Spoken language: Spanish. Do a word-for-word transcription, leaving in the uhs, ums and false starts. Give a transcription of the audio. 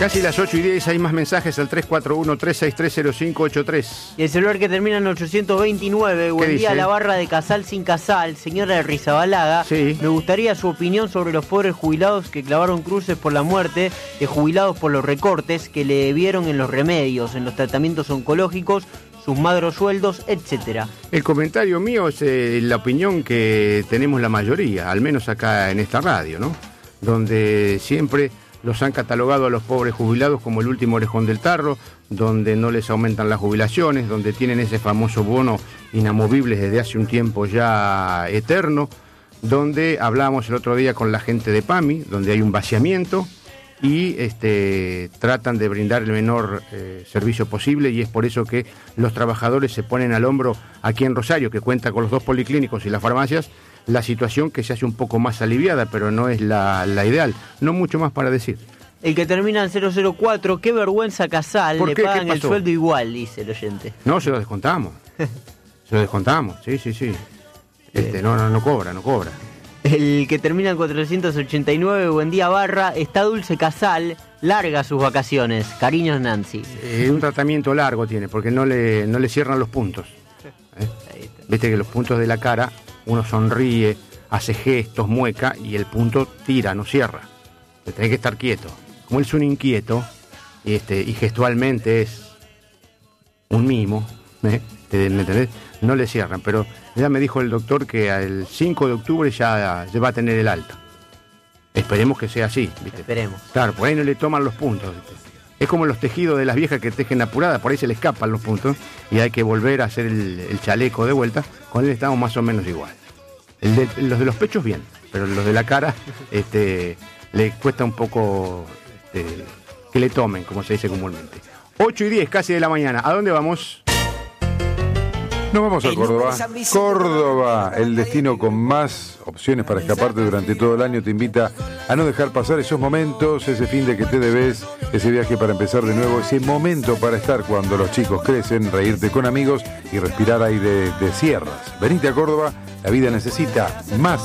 Casi las ocho y diez, hay más mensajes al tres cuatro uno, tres seis tres, cero cinco ocho tres. Y el celular que termina en ochocientos veintinueve. Buen día, la barra de Casal sin Casal. Señora de Rizabalaga, sí. Me gustaría su opinión sobre los pobres jubilados que clavaron cruces por la muerte, de jubilados por los recortes que le vieron en los remedios, en los tratamientos oncológicos, sus magros sueldos, etcétera. El comentario mío es eh, la opinión que tenemos la mayoría, al menos acá en esta radio, ¿no? Donde siempre los han catalogado a los pobres jubilados como el último orejón del tarro, donde no les aumentan las jubilaciones, donde tienen ese famoso bono inamovible desde hace un tiempo ya eterno, donde hablábamos el otro día con la gente de PAMI, donde hay un vaciamiento y este, tratan de brindar el menor eh, servicio posible, y es por eso que los trabajadores se ponen al hombro aquí en Rosario, que cuenta con los dos policlínicos y las farmacias, la situación que se hace un poco más aliviada, pero no es la, la ideal. No mucho más para decir. El que termina en cero cero cuatro, qué vergüenza Casal, le qué? pagan ¿Qué el sueldo igual, dice el oyente. No, se lo descontamos. Se lo descontamos, sí, sí, sí. Este, no, no, no cobra, no cobra. El que termina en cuatrocientos ochenta y nueve, buen día barra, está Dulce Casal, larga sus vacaciones. Cariños, Nancy. Eh, un tratamiento largo tiene, porque no le, no le cierran los puntos. ¿Eh? Viste que los puntos de la cara, uno sonríe, hace gestos, mueca, y el punto tira, no cierra. Te tenés que estar quieto. Como él es un inquieto, y, este, y gestualmente es un mimo, ¿eh? ¿Me entendés? No le cierran, pero ya me dijo el doctor que al cinco de octubre ya, ya va a tener el alta. Esperemos que sea así, ¿viste? Esperemos. Claro, por ahí no le toman los puntos, ¿viste? Es como los tejidos de las viejas que tejen apurada, por ahí se le escapan los puntos y hay que volver a hacer el, el chaleco de vuelta. Con él estamos más o menos igual. El de, los de los pechos bien, pero los de la cara este, le cuesta un poco este, que le tomen, como se dice comúnmente. ocho y diez, casi de la mañana. ¿A dónde vamos? Nos vamos a Córdoba. Córdoba, el destino con más opciones para escaparte durante todo el año, te invita a no dejar pasar esos momentos, ese fin de que te debes, ese viaje para empezar de nuevo, ese momento para estar cuando los chicos crecen, reírte con amigos y respirar aire de sierras. Venite a Córdoba, la vida necesita más